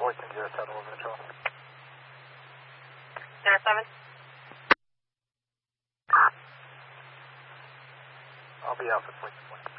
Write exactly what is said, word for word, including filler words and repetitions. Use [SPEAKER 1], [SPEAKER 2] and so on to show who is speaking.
[SPEAKER 1] Houston, zero seven, Mitchell.
[SPEAKER 2] Zero seven.
[SPEAKER 1] I'll be out for Houston.